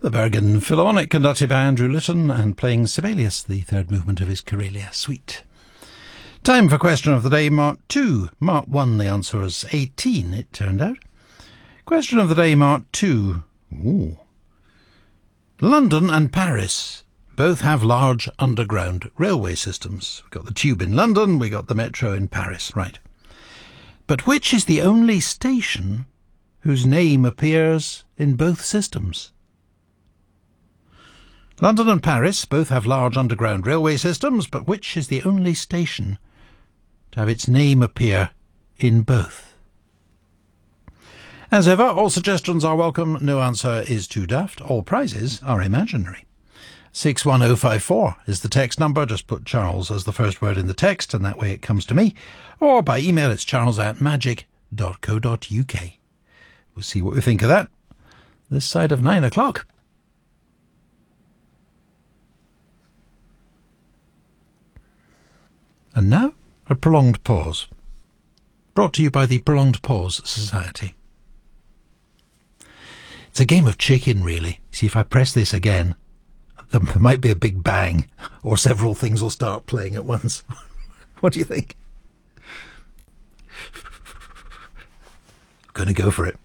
The Bergen Philharmonic, conducted by Andrew Litton and playing Sibelius, the third movement of his Karelia Suite. Time for question of the day, Mark 2. Mark 1, the answer was 18, it turned out. Question of the day, Mark 2. Ooh. London and Paris both have large underground railway systems. We've got the tube in London, we got the metro in Paris, right. But which is the only station whose name appears in both systems? London and Paris both have large underground railway systems, but which is the only station to have its name appear in both? As ever, all suggestions are welcome. No answer is too daft. All prizes are imaginary. 61054 is the text number. Just put Charles as the first word in the text, and that way it comes to me. Or by email, it's charles@magic.co.uk. We'll see what we think of that this side of 9 o'clock. And now, a prolonged pause. Brought to you by the Prolonged Pause Society. It's a game of chicken, really. See, if I press this again, there might be a big bang, or several things will start playing at once. What do you think? I'm going to go for it.